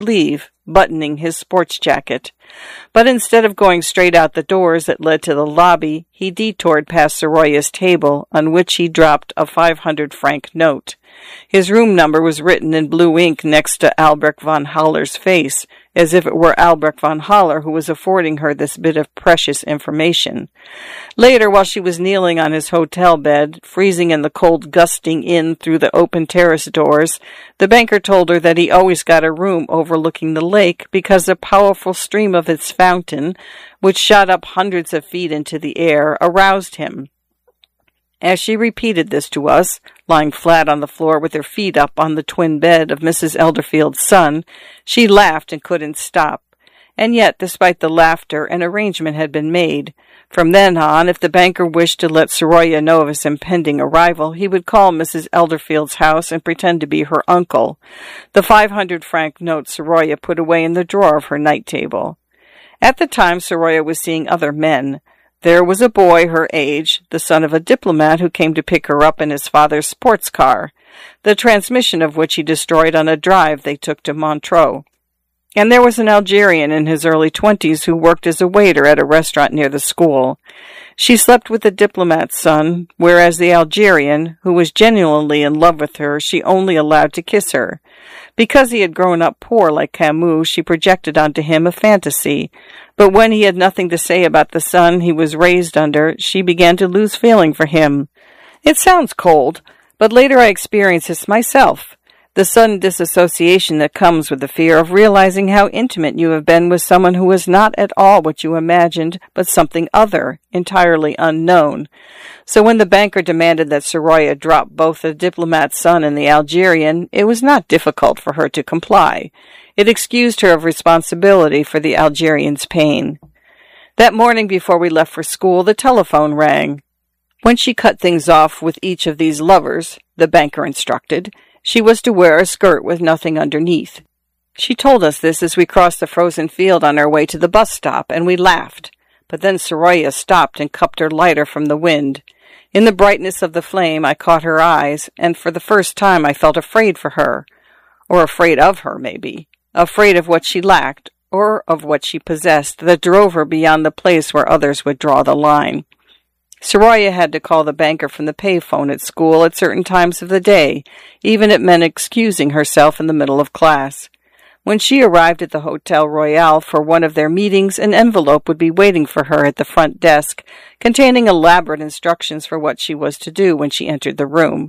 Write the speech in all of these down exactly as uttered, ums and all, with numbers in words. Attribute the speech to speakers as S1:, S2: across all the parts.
S1: leave, buttoning his sports jacket. But instead of going straight out the doors that led to the lobby, he detoured past Soroya's table, on which he dropped a five hundred franc note. His room number was written in blue ink next to Albrecht von Haller's face, as if it were Albrecht von Haller who was affording her this bit of precious information. Later, while she was kneeling on his hotel bed, freezing in the cold gusting in through the open terrace doors, the banker told her that he always got a room overlooking the lake because the powerful stream of its fountain, which shot up hundreds of feet into the air, aroused him. As she repeated this to us, lying flat on the floor with her feet up on the twin bed of Missus Elderfield's son, she laughed and couldn't stop. And yet, despite the laughter, an arrangement had been made. From then on, if the banker wished to let Soroya know of his impending arrival, he would call Missus Elderfield's house and pretend to be her uncle. The five hundred franc note Soroya put away in the drawer of her night table. At the time, Soroya was seeing other men. There was a boy her age, the son of a diplomat who came to pick her up in his father's sports car, the transmission of which he destroyed on a drive they took to Montreux. And there was an Algerian in his early twenties who worked as a waiter at a restaurant near the school. She slept with the diplomat's son, whereas the Algerian, who was genuinely in love with her, she only allowed to kiss her. Because he had grown up poor like Camus, she projected onto him a fantasy. But when he had nothing to say about the son he was raised under, she began to lose feeling for him. It sounds cold, but later I experienced this myself. The sudden disassociation that comes with the fear of realizing how intimate you have been with someone who was not at all what you imagined, but something other, entirely unknown. So when the banker demanded that Soroya drop both the diplomat's son and the Algerian, it was not difficult for her to comply. It excused her of responsibility for the Algerian's pain. That morning before we left for school, the telephone rang. When she cut things off with each of these lovers, the banker instructed, she was to wear a skirt with nothing underneath. She told us this as we crossed the frozen field on our way to the bus stop, and we laughed. But then Soroya stopped and cupped her lighter from the wind. In the brightness of the flame I caught her eyes, and for the first time I felt afraid for her. Or afraid of her, maybe. Afraid of what she lacked, or of what she possessed, that drove her beyond the place where others would draw the line. Soroya had to call the banker from the payphone at school at certain times of the day, even it meant excusing herself in the middle of class. When she arrived at the Hotel Royal for one of their meetings, an envelope would be waiting for her at the front desk, containing elaborate instructions for what she was to do when she entered the room.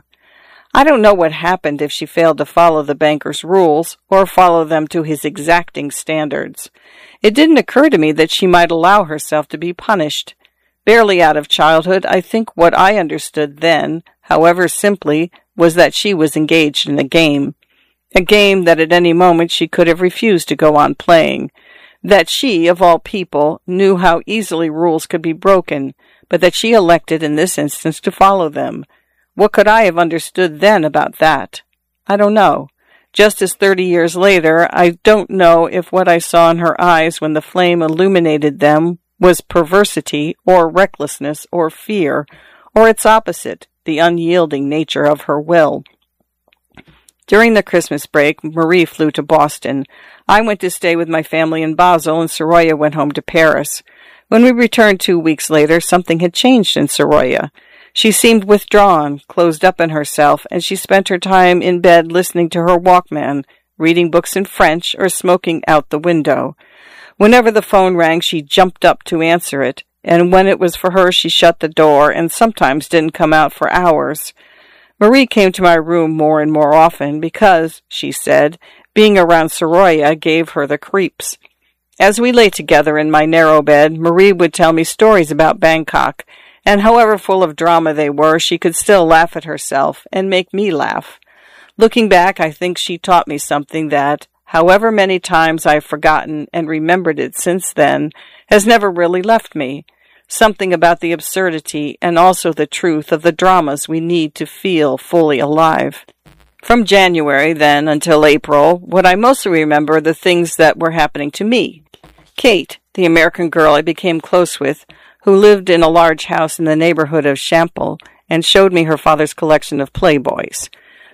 S1: I don't know what happened if she failed to follow the banker's rules, or follow them to his exacting standards. It didn't occur to me that she might allow herself to be punished. Barely out of childhood, I think what I understood then, however simply, was that she was engaged in a game. A game that at any moment she could have refused to go on playing. That she, of all people, knew how easily rules could be broken, but that she elected in this instance to follow them. What could I have understood then about that? I don't know. Just as thirty years later, I don't know if what I saw in her eyes when the flame illuminated them was perversity, or recklessness, or fear, or its opposite, the unyielding nature of her will. During the Christmas break, Marie flew to Boston. I went to stay with my family in Basel, and Soroya went home to Paris. When we returned two weeks later, something had changed in Soroya. She seemed withdrawn, closed up in herself, and she spent her time in bed listening to her Walkman, reading books in French, or smoking out the window. Whenever the phone rang, she jumped up to answer it, and when it was for her, she shut the door and sometimes didn't come out for hours. Marie came to my room more and more often because, she said, being around Soroya gave her the creeps. As we lay together in my narrow bed, Marie would tell me stories about Bangkok, and however full of drama they were, she could still laugh at herself and make me laugh. Looking back, I think she taught me something that, however many times I've forgotten and remembered it since then, has never really left me. Something about the absurdity and also the truth of the dramas we need to feel fully alive. From January, then, until April, what I mostly remember are the things that were happening to me. Kate, the American girl I became close with, who lived in a large house in the neighborhood of Chample, and showed me her father's collection of Playboys.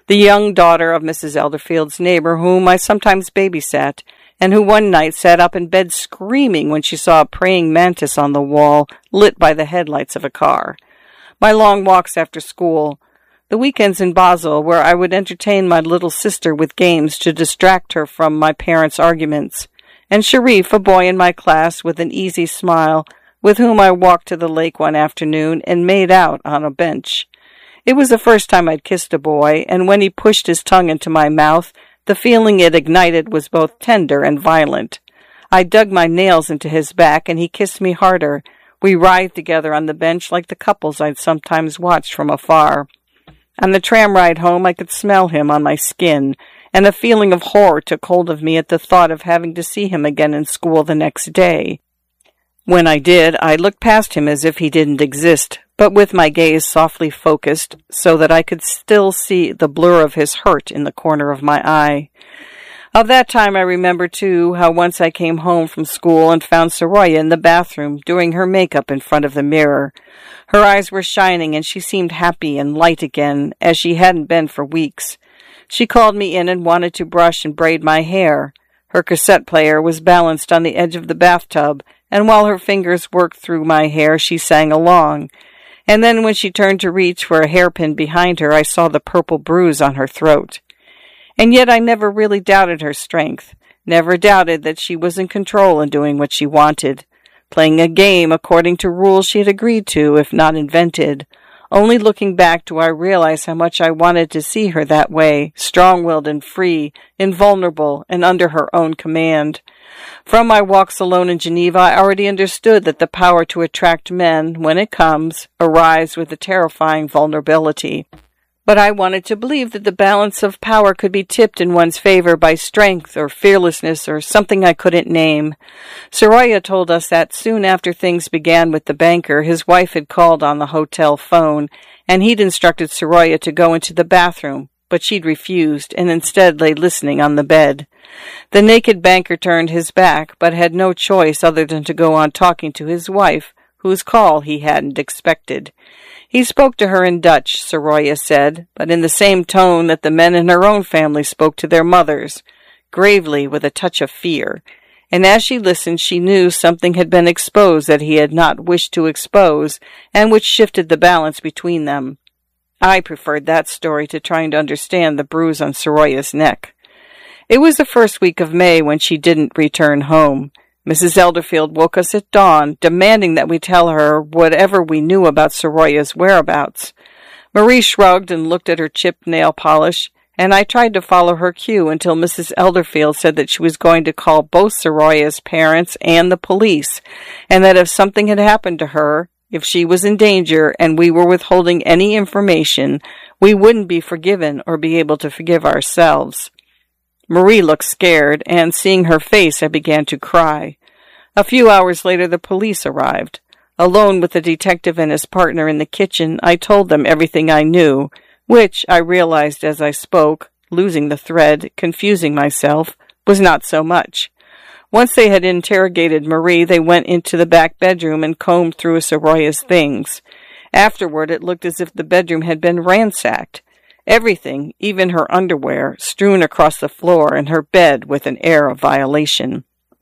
S1: the young daughter of Missus Elderfield's neighbor whom I sometimes babysat, and who one night sat up in bed screaming when she saw a praying mantis on the wall, lit by the headlights of a car. My long walks after school, the weekends in Basel, where I would entertain my little sister with games to distract her from my parents' arguments, and Sharif, a boy in my class with an easy smile, with whom I walked to the lake one afternoon and made out on a bench. It was the first time I'd kissed a boy, and when he pushed his tongue into my mouth, the feeling it ignited was both tender and violent. I dug my nails into his back, and he kissed me harder. We writhed together on the bench like the couples I'd sometimes watched from afar. On the tram ride home, I could smell him on my skin, and a feeling of horror took hold of me at the thought of having to see him again in school the next day. When I did, I looked past him as if he didn't exist, but with my gaze softly focused so that I could still see the blur of his hurt in the corner of my eye. Of that time I remember, too, how once I came home from school and found Soraya in the bathroom doing her makeup in front of the mirror. Her eyes were shining, and she seemed happy and light again, as she hadn't been for weeks. She called me in and wanted to brush and braid my hair. Her cassette player was balanced on the edge of the bathtub, and while her fingers worked through my hair, she sang along. And then when she turned to reach for a hairpin behind her, I saw the purple bruise on her throat. And yet I never really doubted her strength, never doubted that she was in control and doing what she wanted, playing a game according to rules she had agreed to, if not invented. Only looking back do I realize how much I wanted to see her that way, strong-willed and free, invulnerable, and under her own command. From my walks alone in Geneva, I already understood that the power to attract men, when it comes, arrives with a terrifying vulnerability. But I wanted to believe that the balance of power could be tipped in one's favor by strength or fearlessness or something I couldn't name. Soraya told us that soon after things began with the banker, his wife had called on the hotel phone, and he'd instructed Soraya to go into the bathroom, but she'd refused and instead lay listening on the bed. The naked banker turned his back, but had no choice other than to go on talking to his wife, whose call he hadn't expected. He spoke to her in Dutch, Soraya said, but in the same tone that the men in her own family spoke to their mothers, gravely with a touch of fear. And as she listened, she knew something had been exposed that he had not wished to expose, and which shifted the balance between them. I preferred that story to trying to understand the bruise on Soraya's neck. It was the first week of May when she didn't return home. Missus Elderfield woke us at dawn, demanding that we tell her whatever we knew about Soraya's whereabouts. Marie shrugged and looked at her chipped nail polish, and I tried to follow her cue until Missus Elderfield said that she was going to call both Soraya's parents and the police, and that if something had happened to her, if she was in danger and we were withholding any information, we wouldn't be forgiven or be able to forgive ourselves. Marie looked scared, and seeing her face, I began to cry. A few hours later, the police arrived. Alone with the detective and his partner in the kitchen, I told them everything I knew, which, I realized as I spoke, losing the thread, confusing myself, was not so much. Once they had interrogated Marie, they went into the back bedroom and combed through Soraya's things. Afterward, it looked as if the bedroom had been ransacked. Everything, even her underwear, strewn across the floor and her bed with an air of violation.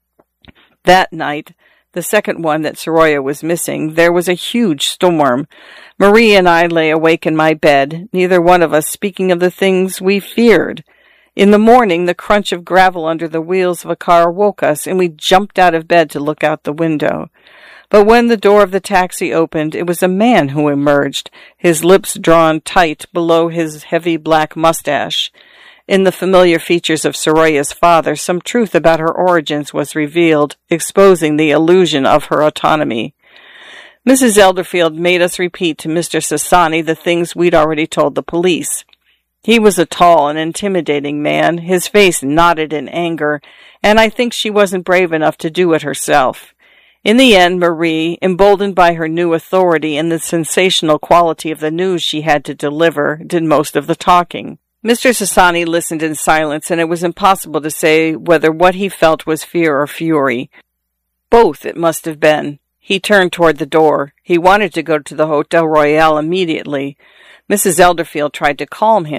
S1: That night, the second one that Soraya was missing, there was a huge storm. Marie and I lay awake in my bed, neither one of us speaking of the things we feared. In the morning, the crunch of gravel under the wheels of a car woke us, and we jumped out of bed to look out the window. But when the door of the taxi opened, it was a man who emerged, his lips drawn tight below his heavy black mustache. In the familiar features of Soraya's father, some truth about her origins was revealed, exposing the illusion of her autonomy. Missus Elderfield made us repeat to Mister Sassani the things we'd already told the police. He was a tall and intimidating man, his face knotted in anger, and I think she wasn't brave enough to do it herself. In the end, Marie, emboldened by her new authority and the sensational quality of the news she had to deliver, did most of the talking. Mister Sassani listened in silence, and it was impossible to say whether what he felt was fear or fury. Both, it must have been. He turned toward the door. He wanted to go to the Hotel Royal immediately. Missus Elderfield tried to calm him.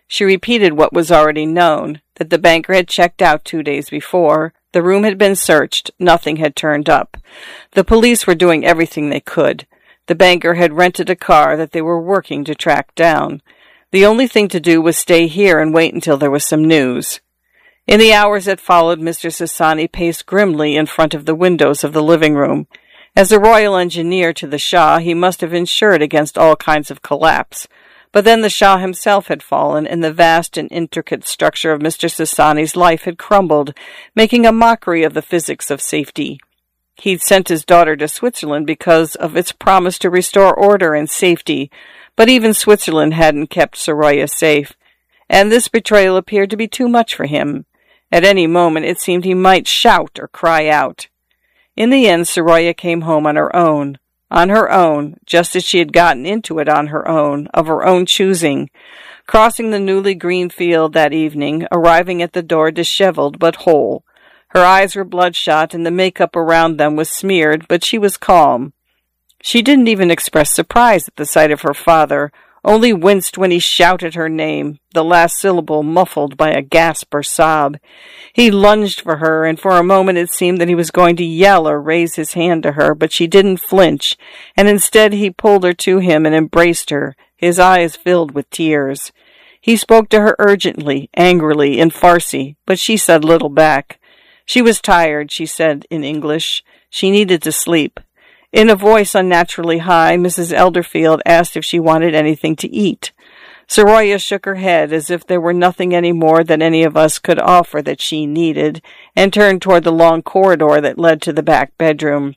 S1: She repeated what was already known, that the banker had checked out two days before. The room had been searched. Nothing had turned up. The police were doing everything they could. The banker had rented a car that they were working to track down. The only thing to do was stay here and wait until there was some news. In the hours that followed, Mister Sassani paced grimly in front of the windows of the living room. As a royal engineer to the Shah, he must have insured against all kinds of collapse. But then the Shah himself had fallen, and the vast and intricate structure of Mister Sassani's life had crumbled, making a mockery of the physics of safety. He'd sent his daughter to Switzerland because of its promise to restore order and safety, but even Switzerland hadn't kept Soraya safe, and this betrayal appeared to be too much for him. At any moment it seemed he might shout or cry out. In the end, Soraya came home on her own. On her own, just as she had gotten into it on her own, of her own choosing, crossing the newly green field that evening, arriving at the door disheveled but whole. Her eyes were bloodshot, and the makeup around them was smeared, but she was calm. She didn't even express surprise at the sight of her father, only winced when he shouted her name, the last syllable muffled by a gasp or sob. He lunged for her, and for a moment it seemed that he was going to yell or raise his hand to her, but she didn't flinch, and instead he pulled her to him and embraced her, his eyes filled with tears. He spoke to her urgently, angrily, in Farsi, but she said little back. She was tired, she said in English. She needed to sleep. In a voice unnaturally high, Missus Elderfield asked if she wanted anything to eat. Soraya shook her head as if there were nothing any more that any of us could offer that she needed, and turned toward the long corridor that led to the back bedroom.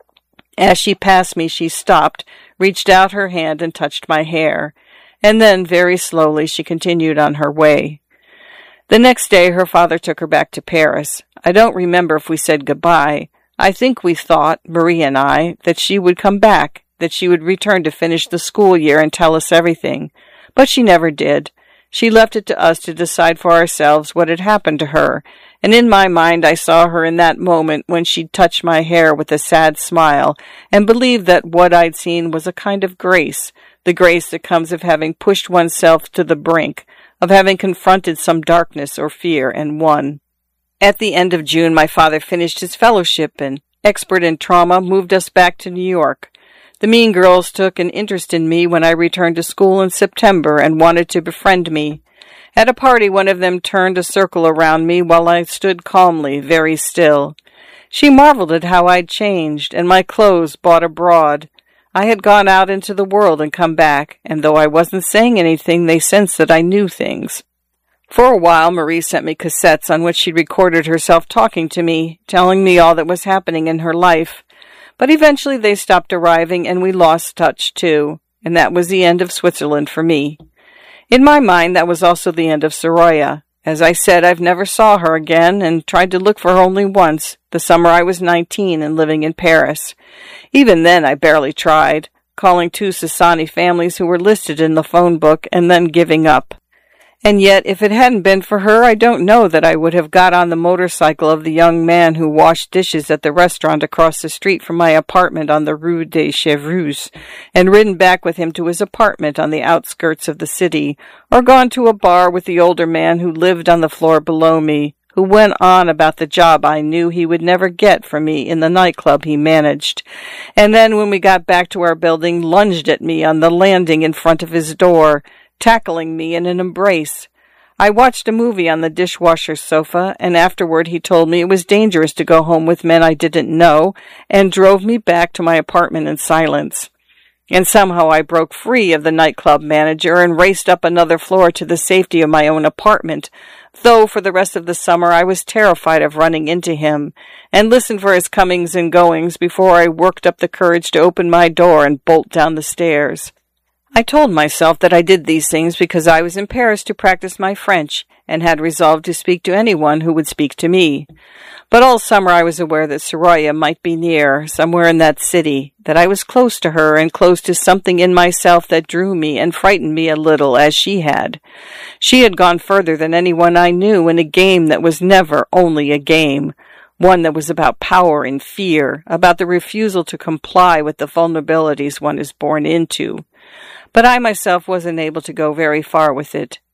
S1: As she passed me, she stopped, reached out her hand, and touched my hair, and then, very slowly, she continued on her way. The next day, her father took her back to Paris. I don't remember if we said goodbye. I think we thought, Marie and I, that she would come back, that she would return to finish the school year and tell us everything. But she never did. She left it to us to decide for ourselves what had happened to her, and in my mind I saw her in that moment when she touched my hair with a sad smile, and believed that what I'd seen was a kind of grace, the grace that comes of having pushed oneself to the brink, of having confronted some darkness or fear and won. At the end of June, my father finished his fellowship and, expert in trauma, moved us back to New York. The mean girls took an interest in me when I returned to school in September and wanted to befriend me. At a party, one of them turned a circle around me while I stood calmly, very still. She marveled at how I'd changed, and my clothes bought abroad. I had gone out into the world and come back, and though I wasn't saying anything, they sensed that I knew things. For a while, Marie sent me cassettes on which she recorded herself talking to me, telling me all that was happening in her life. But eventually they stopped arriving, and we lost touch, too, and that was the end of Switzerland for me. In my mind, that was also the end of Soraya. As I said, I've never saw her again, and tried to look for her only once, the summer I was nineteen and living in Paris. Even then I barely tried, calling two Sassani families who were listed in the phone book, and then giving up. And yet, if it hadn't been for her, I don't know that I would have got on the motorcycle of the young man who washed dishes at the restaurant across the street from my apartment on the Rue des Chevreuse, and ridden back with him to his apartment on the outskirts of the city, or gone to a bar with the older man who lived on the floor below me, who went on about the job I knew he would never get for me in the nightclub he managed, and then when we got back to our building, lunged at me on the landing in front of his door, tackling me in an embrace. I watched a movie on the dishwasher sofa, and afterward he told me it was dangerous to go home with men I didn't know, and drove me back to my apartment in silence. And somehow I broke free of the nightclub manager and raced up another floor to the safety of my own apartment, though for the rest of the summer I was terrified of running into him, and listened for his comings and goings before I worked up the courage to open my door and bolt down the stairs. I told myself that I did these things because I was in Paris to practice my French, and had resolved to speak to anyone who would speak to me. But all summer I was aware that Soraya might be near, somewhere in that city, that I was close to her and close to something in myself that drew me and frightened me a little, as she had. She had gone further than anyone I knew in a game that was never only a game, one that was about power and fear, about the refusal to comply with the vulnerabilities one is born into. But I myself wasn't able to go very far with it.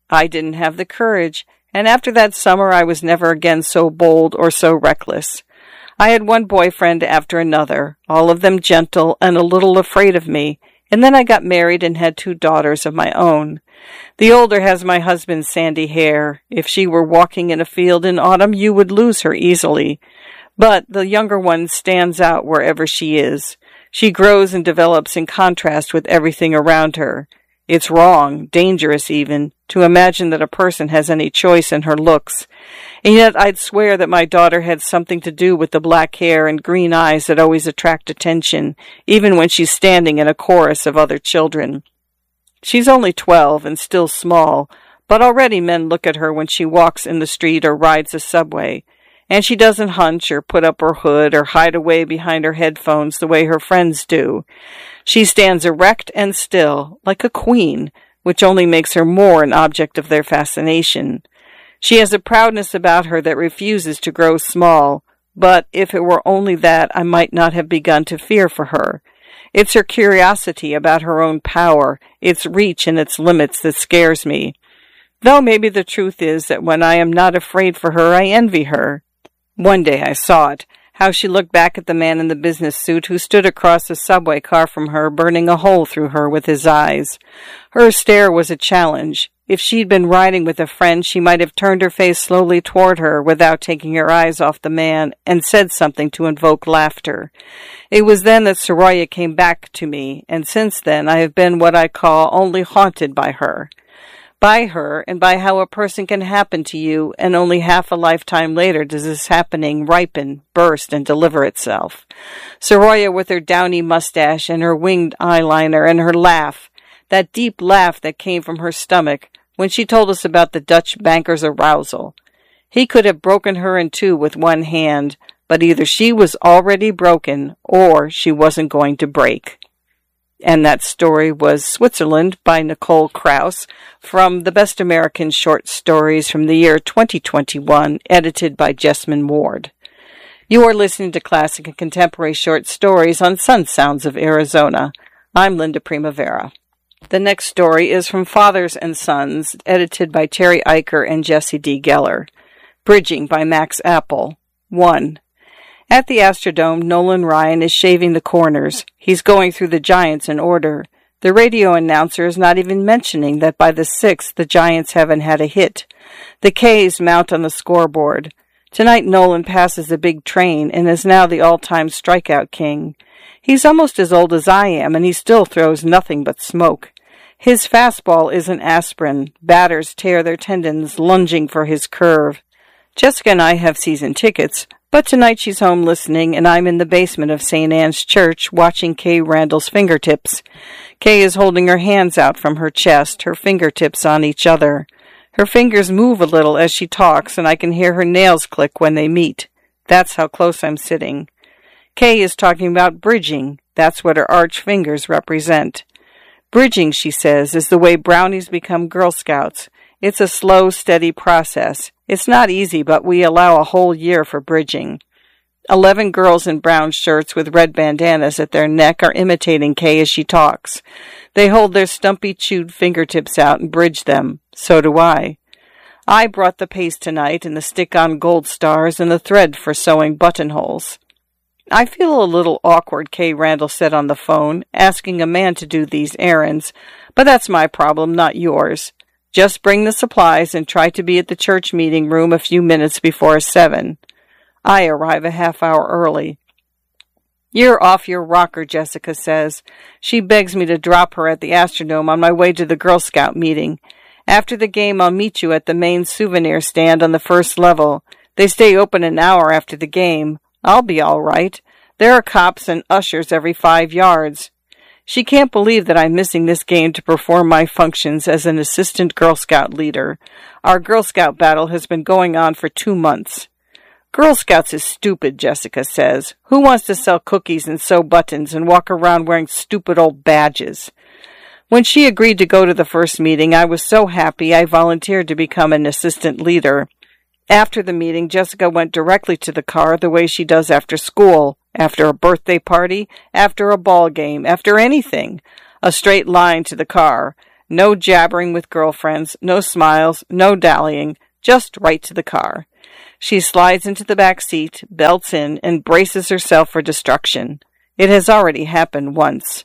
S1: I didn't have the courage, and after that summer I was never again so bold or so reckless. I had one boyfriend after another, all of them gentle and a little afraid of me, and then I got married and had two daughters of my own. The older has my husband's sandy hair. If she were walking in a field in autumn, you would lose her easily. But the younger one stands out wherever she is. She grows and develops in contrast with everything around her. It's wrong, dangerous even, to imagine that a person has any choice in her looks. And yet I'd swear that my daughter had something to do with the black hair and green eyes that always attract attention, even when she's standing in a chorus of other children. She's only twelve and still small, but already men look at her when she walks in the street or rides the subway. And she doesn't hunch or put up her hood or hide away behind her headphones the way her friends do. She stands erect and still, like a queen, which only makes her more an object of their fascination. She has a proudness about her that refuses to grow small, but if it were only that, I might not have begun to fear for her. It's her curiosity about her own power, its reach and its limits that scares me. Though maybe the truth is that when I am not afraid for her, I envy her. One day I saw it, how she looked back at the man in the business suit who stood across the subway car from her, burning a hole through her with his eyes. Her stare was a challenge. If she'd been riding with a friend, she might have turned her face slowly toward her without taking her eyes off the man and said something to invoke laughter. It was then that Soraya came back to me, and since then I have been what I call only haunted by her. By her, and by how a person can happen to you, and only half a lifetime later does this happening ripen, burst, and deliver itself. Soraya with her downy mustache and her winged eyeliner and her laugh, that deep laugh that came from her stomach when she told us about the Dutch banker's arousal. He could have broken her in two with one hand, but either she was already broken or she wasn't going to break. And that story was Switzerland by Nicole Krauss from the Best American Short Stories from the year twenty twenty-one, edited by Jessamine Ward. You are listening to Classic and Contemporary Short Stories on Sun Sounds of Arizona. I'm Linda Primavera. The next story is from Fathers and Sons, edited by Terry Eicher and Jesse D. Geller. Bridging by Max Apple. one. At the Astrodome, Nolan Ryan is shaving the corners. He's going through the Giants in order. The radio announcer is not even mentioning that by the sixth, the Giants haven't had a hit. The K's mount on the scoreboard. Tonight, Nolan passes a big train and is now the all-time strikeout king. He's almost as old as I am, and he still throws nothing but smoke. His fastball isn't aspirin. Batters tear their tendons lunging for his curve. Jessica and I have season tickets, but tonight she's home listening, and I'm in the basement of Saint Anne's Church watching Kay Randall's fingertips. Kay is holding her hands out from her chest, her fingertips on each other. Her fingers move a little as she talks, and I can hear her nails click when they meet. That's how close I'm sitting. Kay is talking about bridging. That's what her arched fingers represent. Bridging, she says, is the way brownies become Girl Scouts. It's a slow, steady process. It's not easy, but we allow a whole year for bridging. Eleven girls in brown shirts with red bandanas at their neck are imitating Kay as she talks. They hold their stumpy, chewed fingertips out and bridge them. So do I. I brought the paste tonight and the stick-on gold stars and the thread for sewing buttonholes. I feel a little awkward, Kay Randall said on the phone, asking a man to do these errands, but that's my problem, not yours. Just bring the supplies and try to be at the church meeting room a few minutes before seven. I arrive a half hour early. You're off your rocker, Jessica says. She begs me to drop her at the Astrodome on my way to the Girl Scout meeting. After the game, I'll meet you at the main souvenir stand on the first level. They stay open an hour after the game. I'll be all right. There are cops and ushers every five yards. She can't believe that I'm missing this game to perform my functions as an assistant Girl Scout leader. Our Girl Scout battle has been going on for two months. Girl Scouts is stupid, Jessica says. Who wants to sell cookies and sew buttons and walk around wearing stupid old badges? When she agreed to go to the first meeting, I was so happy I volunteered to become an assistant leader. After the meeting, Jessica went directly to the car the way she does after school, after a birthday party, after a ball game, after anything. A straight line to the car. No jabbering with girlfriends, no smiles, no dallying, just right to the car. She slides into the back seat, belts in, and braces herself for destruction. It has already happened once.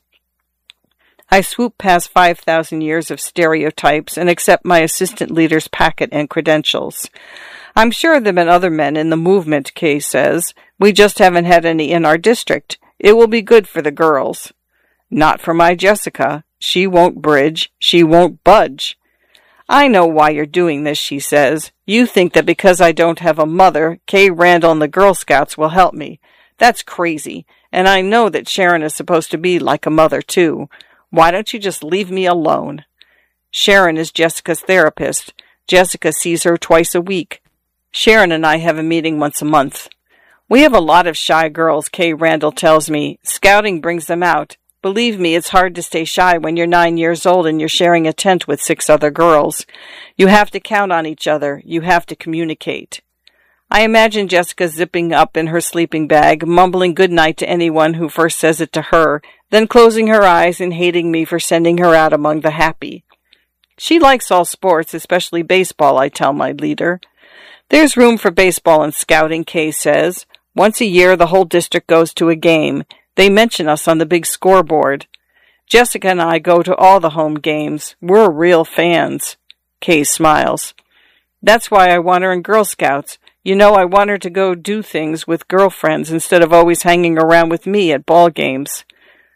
S1: I swoop past five thousand years of stereotypes and accept my assistant leader's packet and credentials. I'm sure there have been other men in the movement, Kay says. We just haven't had any in our district. It will be good for the girls. Not for my Jessica. She won't bridge. She won't budge. I know why you're doing this, she says. You think that because I don't have a mother, Kay Randall and the Girl Scouts will help me. That's crazy, and I know that Sharon is supposed to be like a mother, too. Why don't you just leave me alone? Sharon is Jessica's therapist. Jessica sees her twice a week. Sharon and I have a meeting once a month. We have a lot of shy girls, Kay Randall tells me. Scouting brings them out. Believe me, it's hard to stay shy when you're nine years old and you're sharing a tent with six other girls. You have to count on each other. You have to communicate. I imagine Jessica zipping up in her sleeping bag, mumbling good night to anyone who first says it to her, then closing her eyes and hating me for sending her out among the happy. She likes all sports, especially baseball, I tell my leader. There's room for baseball and scouting, Kay says. Once a year, the whole district goes to a game. They mention us on the big scoreboard. Jessica and I go to all the home games. We're real fans. Kay smiles. That's why I want her in Girl Scouts. You know, I want her to go do things with girlfriends instead of always hanging around with me at ball games.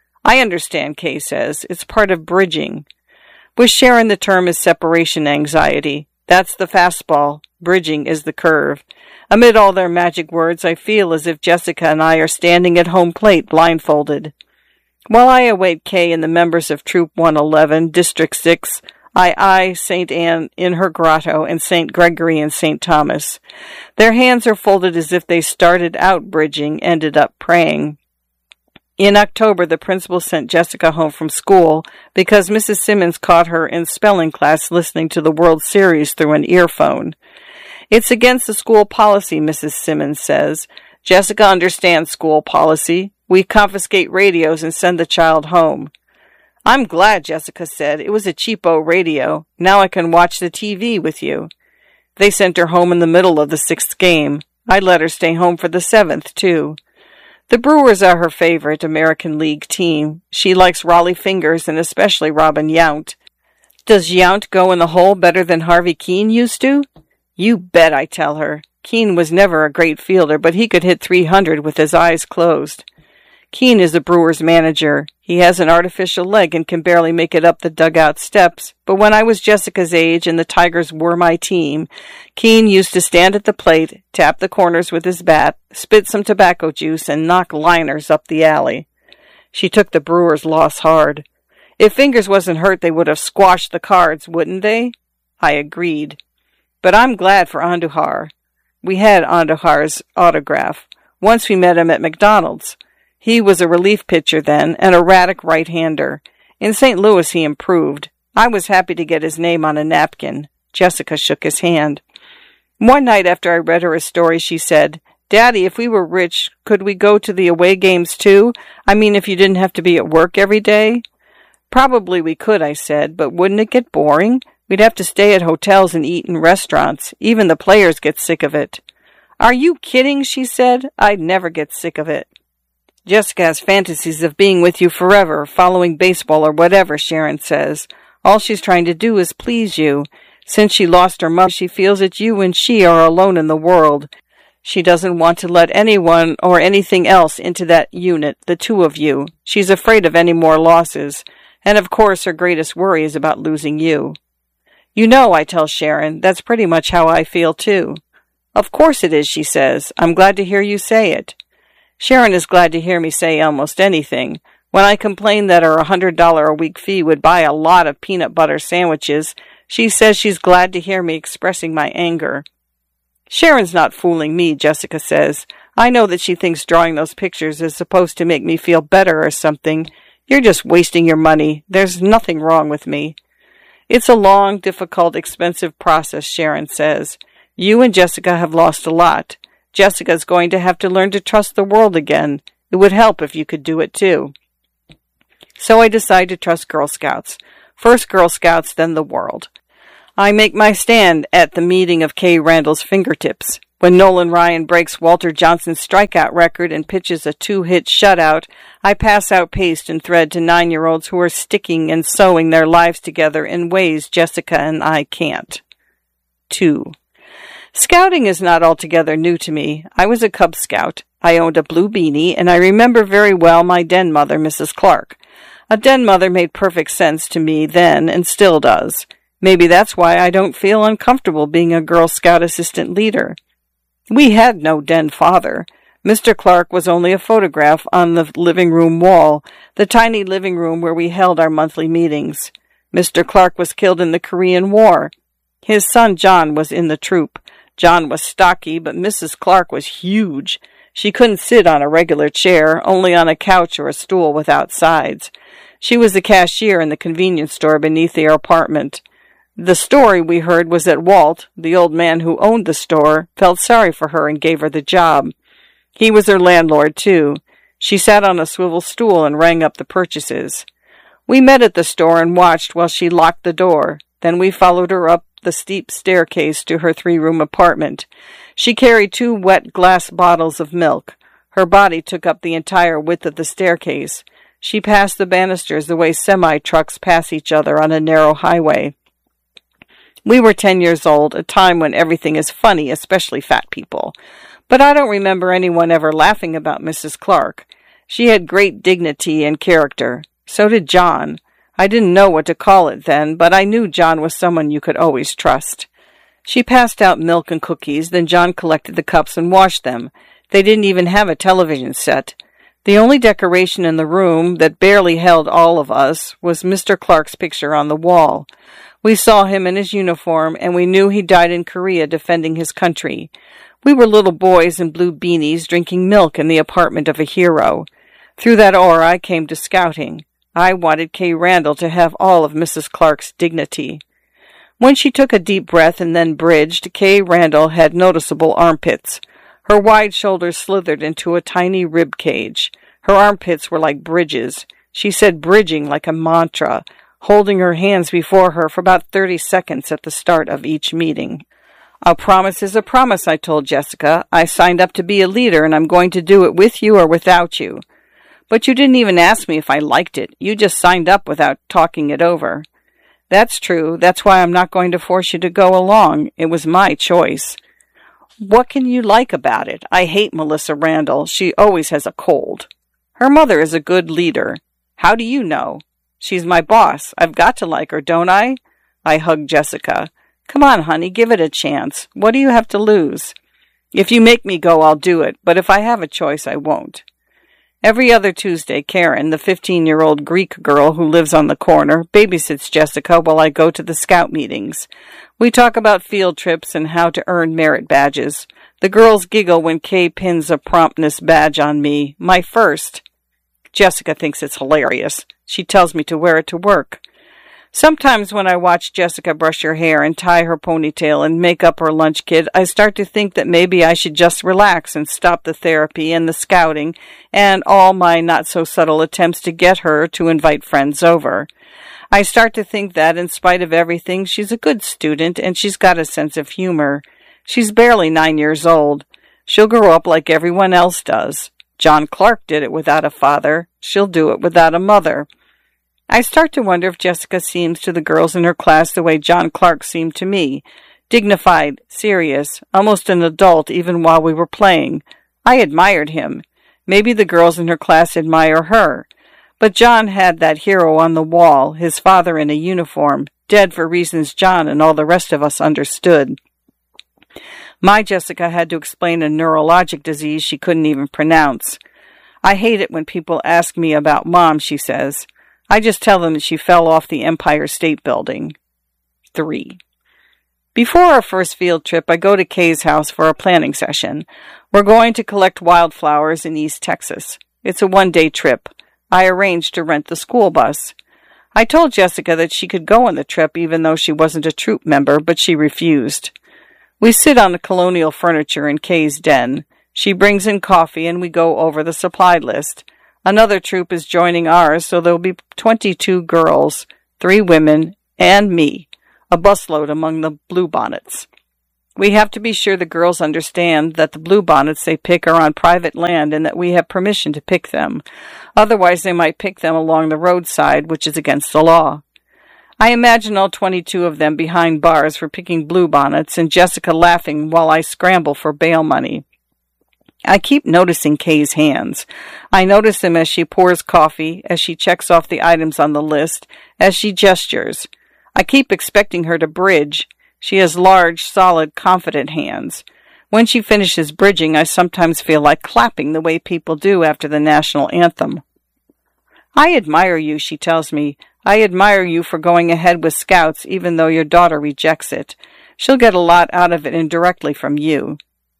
S1: I understand, Kay says. It's part of bridging. With Sharon, the term is separation anxiety. That's the fastball. Bridging is the curve. Amid all their magic words, I feel as if Jessica and I are standing at home plate blindfolded. While I await Kay and the members of Troop one eleven, District six, I eye Saint Anne in her grotto and Saint Gregory and Saint Thomas. Their hands are folded as if they started out bridging, ended up praying. In October, the principal sent Jessica home from school because Missus Simmons caught her in spelling class listening to the World Series through an earphone. It's against the school policy, Missus Simmons says. Jessica understands school policy. We confiscate radios and send the child home. I'm glad, Jessica said. It was a cheapo radio. Now I can watch the T V with you. They sent her home in the middle of the sixth game. I let her stay home for the seventh, too. The Brewers are her favorite American League team. She likes Raleigh Fingers and especially Robin Yount. Does Yount go in the hole better than Harvey Keene used to? You bet, I tell her. Keene was never a great fielder, but he could hit three hundred with his eyes closed. Keene is the Brewers' manager. He has an artificial leg and can barely make it up the dugout steps, but when I was Jessica's age and the Tigers were my team, Keene used to stand at the plate, tap the corners with his bat, spit some tobacco juice, and knock liners up the alley. She took the Brewers' loss hard. If Fingers wasn't hurt, they would have squashed the Cards, wouldn't they? I agreed. But I'm glad for Andujar. We had Andujar's autograph. Once we met him at McDonald's. He was a relief pitcher then, and a erratic right-hander. In Saint Louis he improved. I was happy to get his name on a napkin. Jessica shook his hand. One night after I read her a story, she said, Daddy, if we were rich, could we go to the away games too? I mean, if you didn't have to be at work every day? Probably we could, I said, but wouldn't it get boring? We'd have to stay at hotels and eat in restaurants. Even the players get sick of it. Are you kidding? She said. I'd never get sick of it. Jessica has fantasies of being with you forever, following baseball or whatever, Sharon says. All she's trying to do is please you. Since she lost her mother, she feels that you and she are alone in the world. She doesn't want to let anyone or anything else into that unit, the two of you. She's afraid of any more losses. And of course her greatest worry is about losing you. You know, I tell Sharon, that's pretty much how I feel too. Of course it is, she says. I'm glad to hear you say it. Sharon is glad to hear me say almost anything. When I complain that her one hundred dollars a week fee would buy a lot of peanut butter sandwiches, she says she's glad to hear me expressing my anger. Sharon's not fooling me, Jessica says. I know that she thinks drawing those pictures is supposed to make me feel better or something. You're just wasting your money. There's nothing wrong with me. It's a long, difficult, expensive process, Sharon says. You and Jessica have lost a lot. Jessica's going to have to learn to trust the world again. It would help if you could do it too. So I decide to trust Girl Scouts. First Girl Scouts, then the world. I make my stand at the meeting of Kay Randall's fingertips. When Nolan Ryan breaks Walter Johnson's strikeout record and pitches a two-hit shutout, I pass out paste and thread to nine-year-olds who are sticking and sewing their lives together in ways Jessica and I can't. Two. Scouting is not altogether new to me. I was a Cub Scout. I owned a blue beanie, and I remember very well my den mother, Missus Clark. A den mother made perfect sense to me then and still does. Maybe that's why I don't feel uncomfortable being a Girl Scout assistant leader. We had no den father. Mister Clark was only a photograph on the living room wall, the tiny living room where we held our monthly meetings. Mister Clark was killed in the Korean War. His son John was in the troop. John was stocky, but Missus Clark was huge. She couldn't sit on a regular chair, only on a couch or a stool without sides. She was the cashier in the convenience store beneath their apartment. The story we heard was that Walt, the old man who owned the store, felt sorry for her and gave her the job. He was her landlord, too. She sat on a swivel stool and rang up the purchases. We met at the store and watched while she locked the door. Then we followed her up the steep staircase to her three-room apartment. She carried two wet glass bottles of milk. Her body took up the entire width of the staircase. She passed the banisters the way semi-trucks pass each other on a narrow highway. We were ten years old, a time when everything is funny, especially fat people. But I don't remember anyone ever laughing about Missus Clark. She had great dignity and character. So did John. I didn't know what to call it then, but I knew John was someone you could always trust. She passed out milk and cookies, then John collected the cups and washed them. They didn't even have a television set. The only decoration in the room that barely held all of us was Mister Clark's picture on the wall. We saw him in his uniform, and we knew he died in Korea defending his country. We were little boys in blue beanies drinking milk in the apartment of a hero. Through that aura I came to scouting. I wanted Kay Randall to have all of Missus Clark's dignity. When she took a deep breath and then bridged, Kay Randall had noticeable armpits. Her wide shoulders slithered into a tiny rib cage. Her armpits were like bridges. She said bridging like a mantra, holding her hands before her for about thirty seconds at the start of each meeting. A promise is a promise, I told Jessica. I signed up to be a leader, and I'm going to do it with you or without you. But you didn't even ask me if I liked it. You just signed up without talking it over. That's true. That's why I'm not going to force you to go along. It was my choice. What can you like about it? I hate Melissa Randall. She always has a cold. Her mother is a good leader. How do you know? She's my boss. I've got to like her, don't I? I hugged Jessica. Come on, honey, give it a chance. What do you have to lose? If you make me go, I'll do it, but if I have a choice, I won't. Every other Tuesday, Karen, the fifteen-year-old Greek girl who lives on the corner, babysits Jessica while I go to the scout meetings. We talk about field trips and how to earn merit badges. The girls giggle when Kay pins a promptness badge on me, my first. Jessica thinks it's hilarious. She tells me to wear it to work. Sometimes when I watch Jessica brush her hair and tie her ponytail and make up her lunch kit, I start to think that maybe I should just relax and stop the therapy and the scouting and all my not-so-subtle attempts to get her to invite friends over. I start to think that, in spite of everything, she's a good student and she's got a sense of humor. She's barely nine years old. She'll grow up like everyone else does. John Clark did it without a father. She'll do it without a mother. I start to wonder if Jessica seems to the girls in her class the way John Clark seemed to me. Dignified, serious, almost an adult even while we were playing. I admired him. Maybe the girls in her class admire her. But John had that hero on the wall, his father in a uniform, dead for reasons John and all the rest of us understood. My Jessica had to explain a neurologic disease she couldn't even pronounce. I hate it when people ask me about Mom, she says. I just tell them that she fell off the Empire State Building. Three. Before our first field trip, I go to Kay's house for a planning session. We're going to collect wildflowers in East Texas. It's a one-day trip. I arranged to rent the school bus. I told Jessica that she could go on the trip even though she wasn't a troop member, but she refused. We sit on the colonial furniture in Kay's den. She brings in coffee and we go over the supply list. Another troop is joining ours, so there'll be twenty-two girls. three women, and me, a busload among the bluebonnets. We have to be sure the girls understand that the bluebonnets they pick are on private land and that we have permission to pick them. Otherwise, they might pick them along the roadside, which is against the law. I imagine all twenty-two of them behind bars for picking bluebonnets and Jessica laughing while I scramble for bail money. I keep noticing Kay's hands. I notice them as she pours coffee, as she checks off the items on the list, as she gestures. I keep expecting her to bridge. She has large, solid, confident hands. When she finishes bridging, I sometimes feel like clapping the way people do after the national anthem. I admire you, she tells me. I admire you for going ahead with Scouts even though your daughter rejects it. She'll get a lot out of it indirectly from you.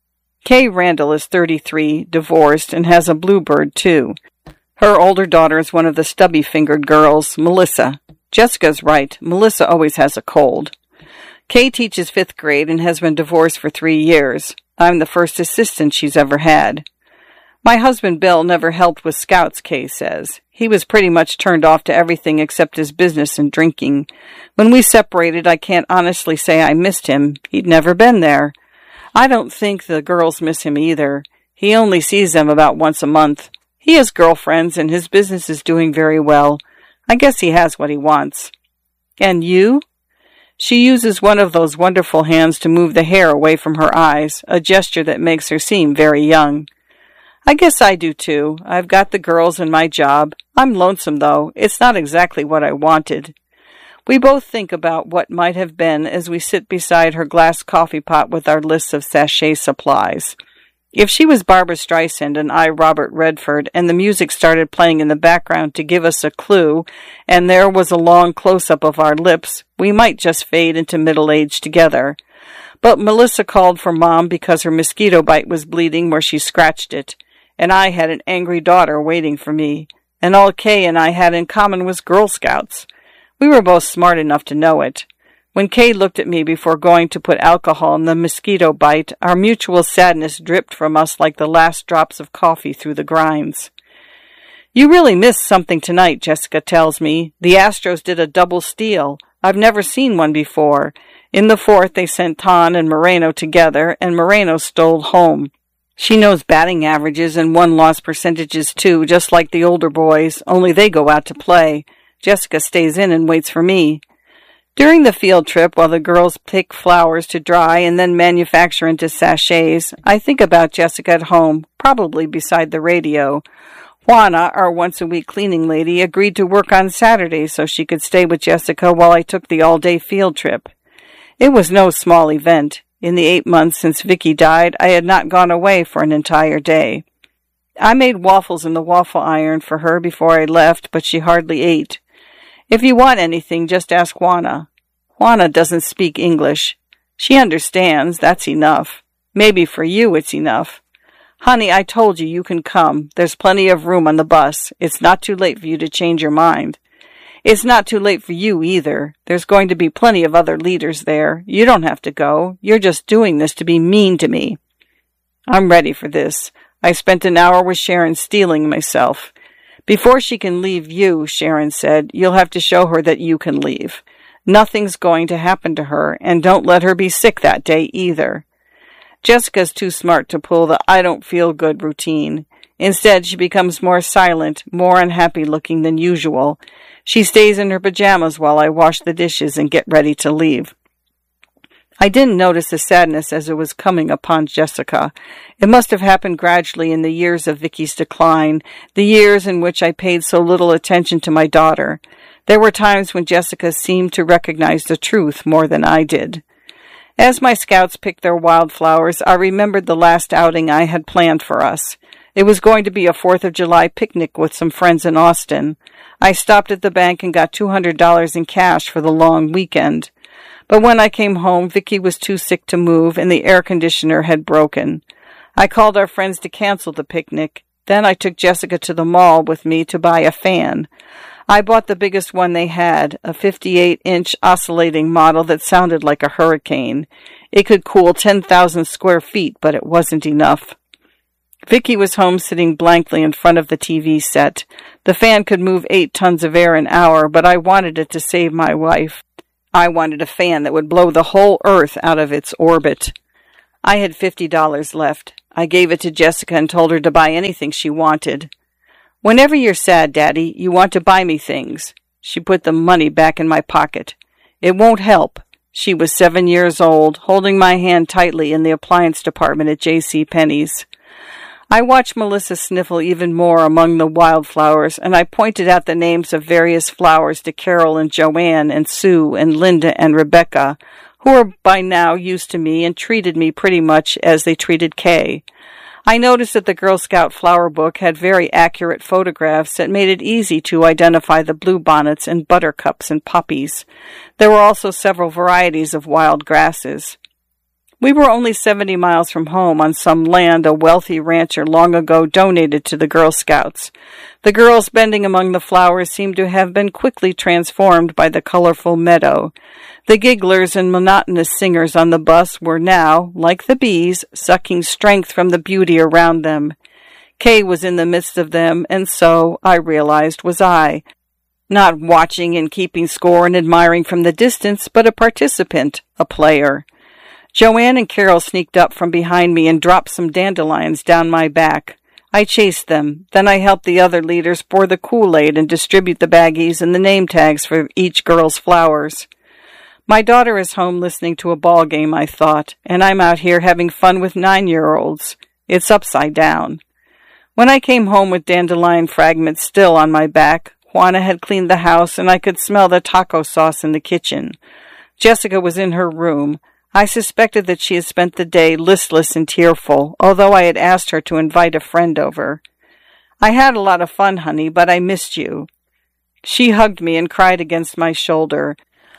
S1: Kay Randall is thirty-three, divorced, and has a bluebird, too. Her older daughter is one of the stubby-fingered girls, Melissa. Jessica's right. Melissa always has a cold. Kay teaches fifth grade and has been divorced for three years. I'm the first assistant she's ever had. My husband Bill never helped with Scouts, Kay says. He was pretty much turned off to everything except his business and drinking. When we separated, I can't honestly say I missed him. He'd never been there. I don't think the girls miss him either. He only sees them about once a month. He has girlfriends and his business is doing very well. I guess he has what he wants. And you? She uses one of those wonderful hands to move the hair away from her eyes, a gesture that makes her seem very young. I guess I do too. I've got the girls and my job. I'm lonesome, though. It's not exactly what I wanted. We both think about what might have been as we sit beside her glass coffee pot with our lists of sachet supplies. If she was Barbra Streisand and I Robert Redford, and the music started playing in the background to give us a clue, and there was a long close-up of our lips, we might just fade into middle age together. But Melissa called for Mom because her mosquito bite was bleeding where she scratched it, and I had an angry daughter waiting for me, and all Kay and I had in common was Girl Scouts. We were both smart enough to know it. When Kay looked at me before going to put alcohol in the mosquito bite, our mutual sadness dripped from us like the last drops of coffee through the grinds. You really missed something tonight, Jessica tells me. The Astros did a double steal. I've never seen one before. In the fourth, they sent Ton and Moreno together, and Moreno stole home. She knows batting averages and won-loss percentages, too, just like the older boys, only they go out to play. Jessica stays in and waits for me. During the field trip, while the girls pick flowers to dry and then manufacture into sachets, I think about Jessica at home, probably beside the radio. Juana, our once-a-week cleaning lady, agreed to work on Saturdays so she could stay with Jessica while I took the all-day field trip. It was no small event. In the eight months since Vicky died, I had not gone away for an entire day. I made waffles in the waffle iron for her before I left, but she hardly ate. If you want anything, just ask Juana. Juana doesn't speak English. She understands, that's enough. Maybe for you it's enough. Honey, I told you you can come. There's plenty of room on the bus. It's not too late for you to change your mind. It's not too late for you either. There's going to be plenty of other leaders there. You don't have to go. You're just doing this to be mean to me. I'm ready for this. I spent an hour with Sharon steeling myself. Before she can leave you, Sharon said, you'll have to show her that you can leave. Nothing's going to happen to her, and don't let her be sick that day either. Jessica's too smart to pull the I don't feel good routine. Instead, she becomes more silent, more unhappy looking than usual. She stays in her pajamas while I wash the dishes and get ready to leave. I didn't notice the sadness as it was coming upon Jessica. It must have happened gradually in the years of Vicky's decline, the years in which I paid so little attention to my daughter. There were times when Jessica seemed to recognize the truth more than I did. As my scouts picked their wildflowers, I remembered the last outing I had planned for us. It was going to be a Fourth of July picnic with some friends in Austin. I stopped at the bank and got two hundred dollars in cash for the long weekend. But when I came home, Vicky was too sick to move and the air conditioner had broken. I called our friends to cancel the picnic. Then I took Jessica to the mall with me to buy a fan. I bought the biggest one they had, a fifty-eight inch oscillating model that sounded like a hurricane. It could cool ten thousand square feet, but it wasn't enough. Vicky was home sitting blankly in front of the T V set. The fan could move eight tons of air an hour, but I wanted it to save my wife. I wanted a fan that would blow the whole Earth out of its orbit. I had fifty dollars left. I gave it to Jessica and told her to buy anything she wanted. Whenever you're sad, Daddy, you want to buy me things. She put the money back in my pocket. It won't help. She was seven years old, holding my hand tightly in the appliance department at J C Penney's. I watched Melissa sniffle even more among the wildflowers, and I pointed out the names of various flowers to Carol and Joanne and Sue and Linda and Rebecca, who were by now used to me and treated me pretty much as they treated Kay. I noticed that the Girl Scout flower book had very accurate photographs that made it easy to identify the bluebonnets and buttercups and poppies. There were also several varieties of wild grasses. We were only seventy miles from home on some land a wealthy rancher long ago donated to the Girl Scouts. The girls bending among the flowers seemed to have been quickly transformed by the colorful meadow. The gigglers and monotonous singers on the bus were now, like the bees, sucking strength from the beauty around them. Kay was in the midst of them, and so, I realized, was I. Not watching and keeping score and admiring from the distance, but a participant, a player. Joanne and Carol sneaked up from behind me and dropped some dandelions down my back. I chased them. Then I helped the other leaders pour the Kool-Aid and distribute the baggies and the name tags for each girl's flowers. My daughter is home listening to a ball game, I thought, and I'm out here having fun with nine-year-olds. It's upside down. When I came home with dandelion fragments still on my back, Juana had cleaned the house and I could smell the taco sauce in the kitchen. Jessica was in her room. I suspected that she had spent the day listless and tearful, although I had asked her to invite a friend over. I had a lot of fun, honey, but I missed you. She hugged me and cried against my shoulder.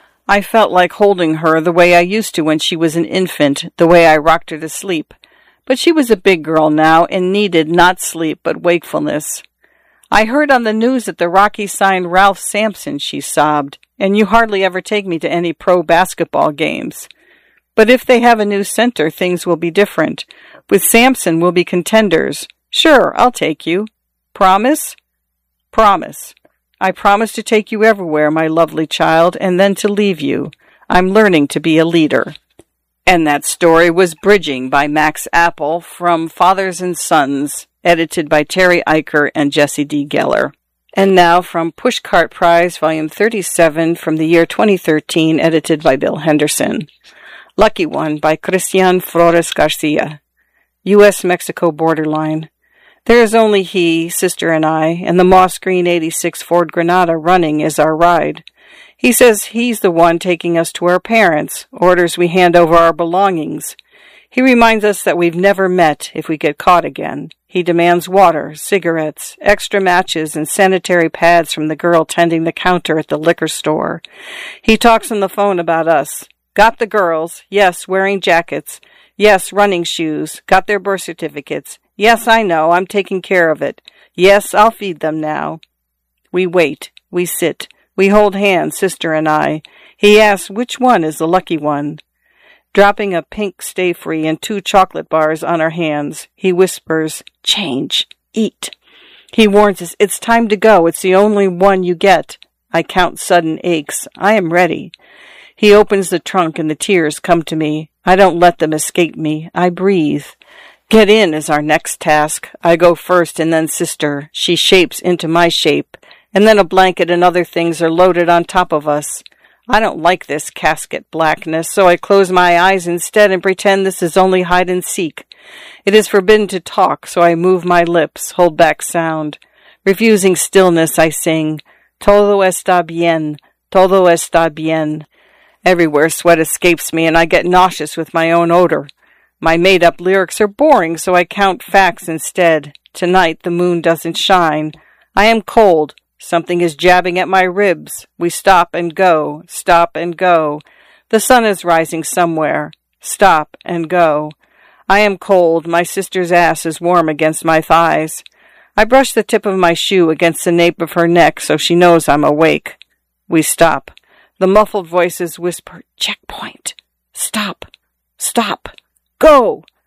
S1: I felt like holding her the way I used to when she was an infant, the way I rocked her to sleep. But she was a big girl now and needed not sleep but wakefulness. I heard on the news that the Rockies signed Ralph Sampson, she sobbed, and you hardly ever take me to any pro basketball games. But if they have a new center, things will be different. With Sampson, we'll be contenders. Sure, I'll take you. Promise? Promise. I promise to take you everywhere, my lovely child, and then to leave you. I'm learning to be a leader. And that story was Bridging by Max Apple from Fathers and Sons, edited by Terry Eicher and Jesse D. Geller. And now from Pushcart Prize, Volume thirty-seven, from the year twenty thirteen, edited by Bill Henderson. Lucky One by Christian Flores Garcia. U S Mexico borderline. There is only he, sister, and I, and the moss green eighty-six Ford Granada running as our ride. He says he's the one taking us to our parents, orders we hand over our belongings. He reminds us that we've never met if we get caught again. He demands water, cigarettes, extra matches, and sanitary pads from the girl tending the counter at the liquor store. He talks on the phone about us. Got the girls, yes, wearing jackets, yes, running shoes, got their birth certificates, yes, I know, I'm taking care of it, yes, I'll feed them now. We wait, we sit, we hold hands, sister and I. He asks which one is the lucky one. Dropping a pink Stay Free and two chocolate bars on our hands, he whispers, change, eat. He warns us, it's time to go, it's the only one you get. I count sudden aches, I am ready. He opens the trunk and the tears come to me. I don't let them escape me. I breathe. Get in is our next task. I go first and then sister. She shapes into my shape. And then a blanket and other things are loaded on top of us. I don't like this casket blackness, so I close my eyes instead and pretend this is only hide and seek. It is forbidden to talk, so I move my lips, hold back sound. Refusing stillness, I sing, Todo está bien, todo está bien. Everywhere sweat escapes me, and I get nauseous with my own odor. My made-up lyrics are boring, so I count facts instead. Tonight the moon doesn't shine. I am cold. Something is jabbing at my ribs. We stop and go, stop and go. The sun is rising somewhere. Stop and go. I am cold. My sister's ass is warm against my thighs. I brush the tip of my shoe against the nape of her neck so she knows I'm awake. We stop. The muffled voices whisper, checkpoint. Stop. Stop. Go.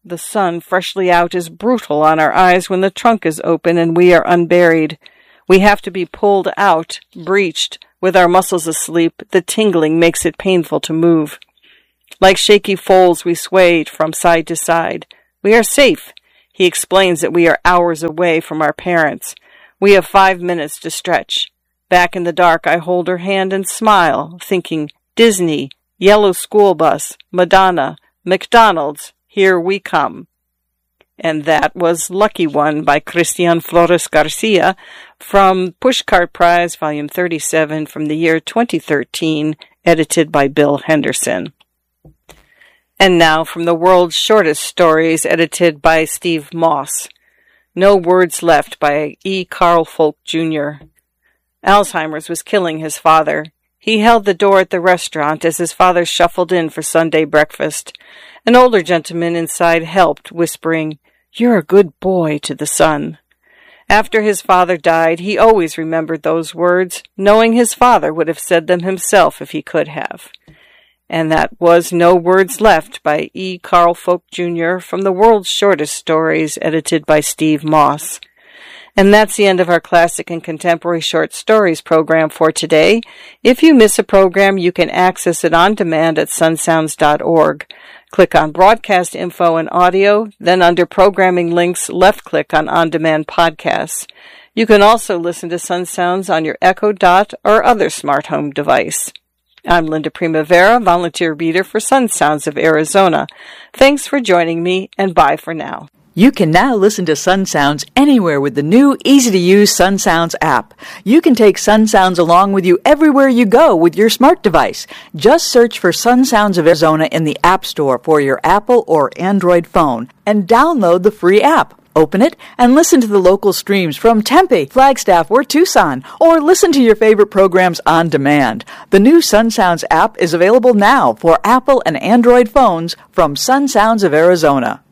S1: The sun, freshly out, is brutal on our eyes when the trunk is open and we are unburied. We have to be pulled out, breeched. With our muscles asleep, the tingling makes it painful to move. Like shaky foals, we swayed from side to side. We are safe. He explains that we are hours away from our parents. We have five minutes to stretch. Back in the dark, I hold her hand and smile, thinking, Disney, yellow school bus, Madonna, McDonald's, here we come. And that was Lucky One by Christian Flores Garcia from Pushcart Prize, Volume thirty-seven, from the year twenty thirteen, edited by Bill Henderson. And now from the World's Shortest Stories, edited by Steve Moss. No Words Left by E. Carl Folk, Junior Alzheimer's was killing his father. He held the door at the restaurant as his father shuffled in for Sunday breakfast. An older gentleman inside helped, whispering, "You're a good boy," to the son. After his father died, he always remembered those words, knowing his father would have said them himself if he could have. And that was No Words Left by E. Carl Folk, Junior from the World's Shortest Stories, edited by Steve Moss. And that's the end of our Classic and Contemporary Short Stories program for today. If you miss a program, you can access it on demand at sunsounds dot org. Click on Broadcast Info and Audio, then under Programming Links, left-click on On-Demand Podcasts. You can also listen to Sunsounds on your Echo Dot or other smart home device. I'm Linda Primavera, volunteer reader for Sunsounds of Arizona. Thanks for joining me, and bye for now.
S2: You can now listen to Sunsounds anywhere with the new, easy-to-use Sunsounds app. You can take Sunsounds along with you everywhere you go with your smart device. Just search for Sunsounds of Arizona in the App Store for your Apple or Android phone and download the free app. Open it and listen to the local streams from Tempe, Flagstaff, or Tucson, or listen to your favorite programs on demand. The new Sunsounds app is available now for Apple and Android phones from Sunsounds of Arizona.